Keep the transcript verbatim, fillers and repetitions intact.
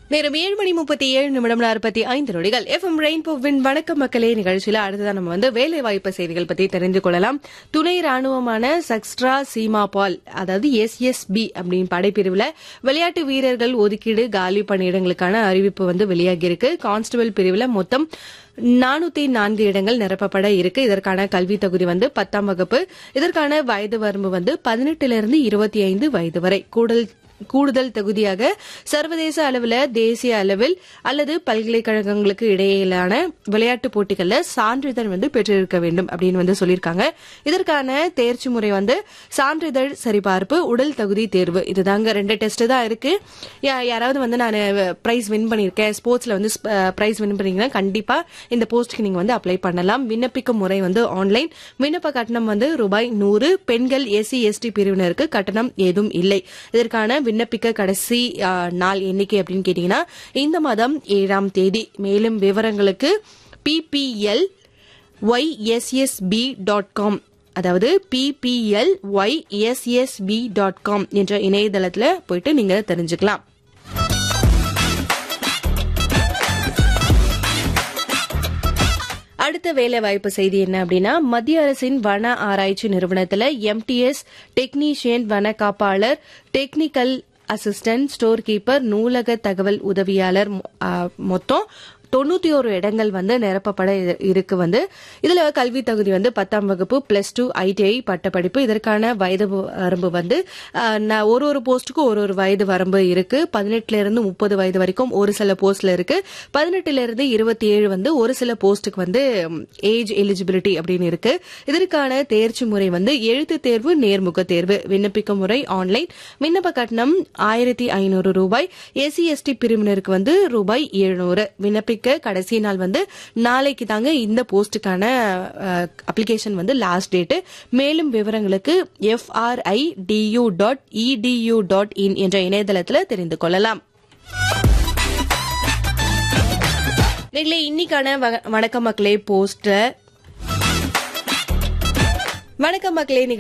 நேரம் ஏழு மணி முப்பத்தி ஏழு நிமிடம் நாற்பத்தி ஐந்து நொடிகள். எஃப்எம் ரெயின்போவின் வணக்கம் மக்களே நிகழ்ச்சியில அடுத்ததான் நம்ம வந்து வேலை வாய்ப்பு செய்திகள் பத்தி தெரிந்து கொள்ளலாம். துணை ராணுவமான சக்ஸ்ட்ரா சீமா பால், அதாவது எஸ்எஸ்பி அப்படின்னு படைப்பிரிவுல விளையாட்டு வீரர்கள் ஒதுக்கீடு காலி பணியிடங்களுக்கான அறிவிப்பு வந்து வெளியாகி இருக்கு. கான்ஸ்டபிள் பிரிவுல மொத்தம் நானூத்தி நான்கு இடங்கள் நிரப்பப்பட இருக்கு. இதற்கான கல்வி தகுதி வந்து பத்தாம் வகுப்பு. இதற்கான வயது வரம்பு வந்து பதினெட்டிலிருந்து இருபத்தி ஐந்து வயது வரை. கூடுதல் கூடுதல் தகுதியாக சர்வதேச அளவில், தேசிய அளவில் அல்லது பல்கலைக்கழகங்களுக்கு இடையிலான விளையாட்டுப் போட்டிகளில் சான்றிதழ் வந்து பெற்றிருக்க வேண்டும் அப்படின்னு வந்து சொல்லியிருக்காங்க. இதற்கான தேர்ச்சி முறை வந்து சான்றிதழ் சரிபார்ப்பு, உடல் தகுதி தேர்வு, இதுதாங்க ரெண்டு டெஸ்ட் தான் இருக்கு. யாராவது வந்து நான் பிரைஸ் வின் பண்ணியிருக்கேன், ஸ்போர்ட்ஸ்ல வந்து பிரைஸ் வின் பண்ணீங்கன்னா கண்டிப்பா இந்த போஸ்ட்டுக்கு நீங்க வந்து அப்ளை பண்ணலாம். விண்ணப்பிக்கும் முறை வந்து ஆன்லைன். விண்ணப்ப கட்டணம் வந்து ரூபாய் நூறு. பெண்கள், எஸ்சி எஸ்டி பிரிவினருக்கு கட்டணம் ஏதும் இல்லை. இதற்கான விண்ணப்பிக்க கடைசி நாள் எண்ணிக்கை அப்படின்னு கேட்டீங்கன்னா இந்த மாதம் ஏழாம் தேதி. மேலும் விவரங்களுக்கு பிபிஎல் ஒய்எஸ்எஸ்பி டாட் காம், அதாவது பிபிஎல் ஒய்எஸ்எஸ்பி டாட் காம் என்ற இணையதளத்துல போயிட்டு நீங்க தெரிஞ்சுக்கலாம். அடுத்த வேலை வாய்ப்பு செய்தி என்ன அப்படின்னா, மத்திய அரசின் வன ஆராய்ச்சி நிறுவனத்தில் எம்டிஎஸ் டெக்னீஷியன், வன காப்பாளர், டெக்னிக்கல் அசிஸ்டன்ட், ஸ்டோர் கீப்பர், நூலக தகவல் உதவியாளர் மொத்தம் தொண்ணூத்தி ஒரு இடங்கள் வந்து நிரப்பப்பட இருக்கு. வந்து இதுல கல்வி தகுதி வந்து பத்தாம் வகுப்பு, பிளஸ் டூ, ஐடிஐ பட்டப்படிப்பு. இதற்கான வயது வரம்பு வந்து ஒரு ஒரு போஸ்டுக்கும் ஒரு ஒரு வயது வரம்பு இருக்கு. பதினெட்டுல இருந்து முப்பது வயது வரைக்கும் ஒரு சில போஸ்ட்ல இருக்கு. பதினெட்டுல இருந்து இருபத்தி ஏழு வந்து ஒரு சில போஸ்டுக்கு வந்து ஏஜ் எலிஜிபிலிட்டி அப்படின்னு இருக்கு. இதற்கான தேர்ச்சி முறை வந்து எழுத்து தேர்வு, நேர்முக தேர்வு. விண்ணப்பிக்கும் முறை ஆன்லைன். விண்ணப்ப கட்டணம் ஆயிரத்தி ஐநூறு ரூபாய். எஸ்சி எஸ்டி பிரிவினருக்கு வந்து ரூபாய் எழுநூறு. விண்ணப்பி கடைசி நாள் வந்து நாளைக்கு தாங்க இந்த போஸ்டுக்கான அப்ளிகேஷன் வந்து லாஸ்ட் டேட். மேலும் விவரங்களுக்கு எஃப்ஆர்ஐடியூ டாட் இடியூ டாட் இன் என்ற இணையதளத்தில் தெரிந்து கொள்ளலாம். நீங்களே இன்னைக்கான வணக்கம் மக்களே போஸ்ட் வணக்கம் மக்களே